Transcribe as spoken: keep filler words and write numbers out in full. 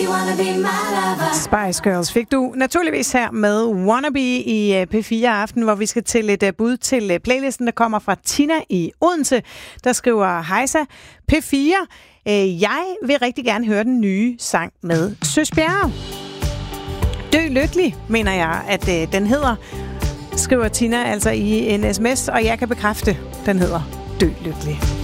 Spice Girls fik du naturligvis her med Wannabe i P fire Aften, hvor vi skal til et bud til playlisten, der kommer fra Tina i Odense, der skriver: Hejsa, P fire. Jeg vil rigtig gerne høre den nye sang med Søs Bjerre. Dø lykkelig, mener jeg, at den hedder, skriver Tina altså i en sms, og jeg kan bekræfte, den hedder Dø lykkelig.